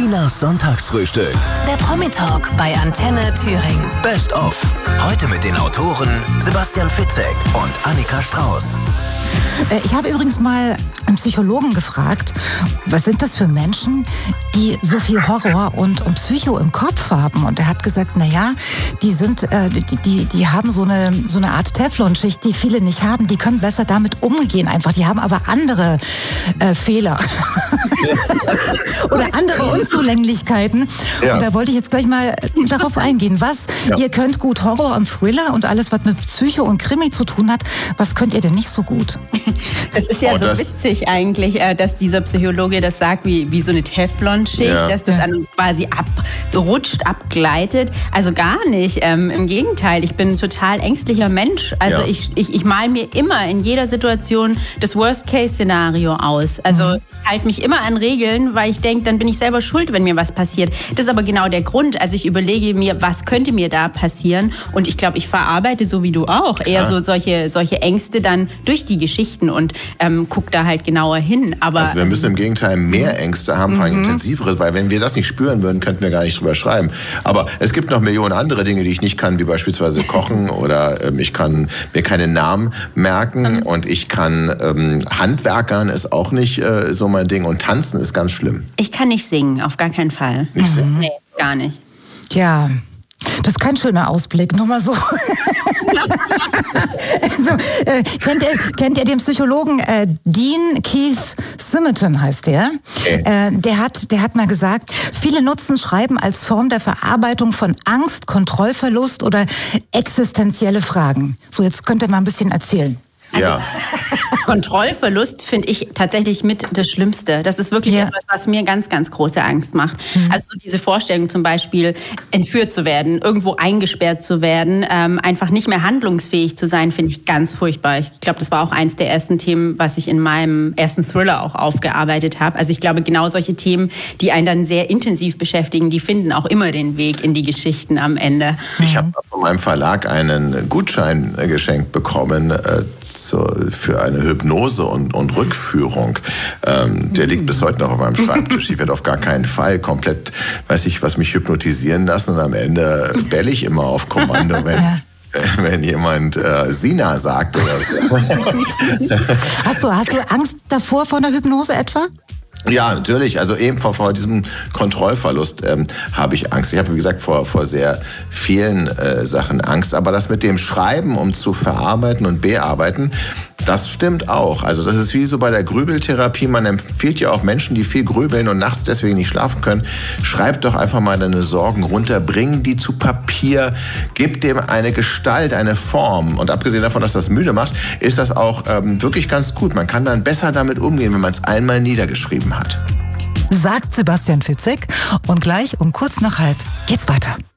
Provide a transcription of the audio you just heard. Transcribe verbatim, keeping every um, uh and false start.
Tinas Sonntagsfrühstück. Der Promi-Talk bei Antenne Thüringen. Best of. Heute mit den Autoren Sebastian Fitzek und Annika Strauß. Ich habe übrigens mal einen Psychologen gefragt, was sind das für Menschen, die so viel Horror und, und Psycho im Kopf haben? Und er hat gesagt, na ja, die sind, äh, die, die, die haben so eine, so eine Art Teflonschicht, die viele nicht haben. Die können besser damit umgehen einfach. Die haben aber andere äh, Fehler. Oder andere Unzulänglichkeiten. Ja. Und da wollte ich jetzt gleich mal darauf eingehen. Was, ja. Ihr könnt gut Horror und Thriller und alles, was mit Psycho und Krimi zu tun hat. Was könnt ihr denn nicht so gut? Das ist ja oh, so das witzig eigentlich, dass dieser Psychologe das sagt, wie, wie so eine Teflonschicht, ja. dass das an uns quasi abrutscht, abgleitet. Also gar nicht. Ähm, Im Gegenteil, ich bin ein total ängstlicher Mensch. Also ja. ich, ich, ich male mir immer in jeder Situation das Worst-Case-Szenario aus. Also mhm. ich halte mich immer an Regeln, weil ich denke, dann bin ich selber schuld, wenn mir was passiert. Das ist aber genau der Grund. Also ich überlege mir, was könnte mir da passieren? Und ich glaube, ich verarbeite so wie du auch eher so solche, solche Ängste dann durch die Geschichten und ähm, guck da halt genauer hin. Aber also wir müssen im Gegenteil mehr Ängste haben, vor allem intensivere, weil wenn wir das nicht spüren würden, könnten wir gar nicht drüber schreiben. Aber es gibt noch Millionen andere Dinge, die ich nicht kann, wie beispielsweise kochen oder ähm, ich kann mir keine Namen merken und ich kann ähm, Handwerkern ist auch nicht äh, so mein Ding und tanzen ist ganz schlimm. Ich kann nicht singen, auf gar keinen Fall. Nicht singen? Nee, gar nicht. Ja. Das ist kein schöner Ausblick, nur mal so. also, äh, kennt, ihr, kennt ihr den Psychologen äh, Dean Keith Simonton heißt der? Okay. Äh, der hat, der hat mal gesagt, viele nutzen Schreiben als Form der Verarbeitung von Angst, Kontrollverlust oder existenzielle Fragen. So, jetzt könnt ihr mal ein bisschen erzählen. Also, ja. Kontrollverlust finde ich tatsächlich mit das Schlimmste. Das ist wirklich ja. etwas, was mir ganz, ganz große Angst macht. Mhm. Also so diese Vorstellung zum Beispiel, entführt zu werden, irgendwo eingesperrt zu werden, ähm, einfach nicht mehr handlungsfähig zu sein, finde ich ganz furchtbar. Ich glaube, das war auch eins der ersten Themen, was ich in meinem ersten Thriller auch aufgearbeitet habe. Also ich glaube, genau solche Themen, die einen dann sehr intensiv beschäftigen, die finden auch immer den Weg in die Geschichten am Ende. Ich habe von meinem Verlag einen Gutschein geschenkt bekommen, äh, Zur, für eine Hypnose und, und Rückführung. Ähm, der liegt bis heute noch auf meinem Schreibtisch. Ich werde auf gar keinen Fall komplett, weiß ich, was mich hypnotisieren lassen. Und am Ende belle ich immer auf Kommando, wenn, ja. wenn jemand äh, Sina sagt. Oder so. hast, du, hast du Angst davor vor einer Hypnose etwa? Ja, natürlich. Also eben vor, vor diesem Kontrollverlust ähm, habe ich Angst. Ich habe, wie gesagt, vor, vor sehr vielen äh, Sachen Angst. Aber das mit dem Schreiben, um zu verarbeiten und bearbeiten, das stimmt auch. Also das ist wie so bei der Grübeltherapie. Man empfiehlt ja auch Menschen, die viel grübeln und nachts deswegen nicht schlafen können, schreib doch einfach mal deine Sorgen runter, bring die zu Papier, gib dem eine Gestalt, eine Form. Und abgesehen davon, dass das müde macht, ist das auch ähm, wirklich ganz gut. Man kann dann besser damit umgehen, wenn man es einmal niedergeschrieben hat. Sagt Sebastian Fitzek. Und gleich um kurz nach halb geht's weiter.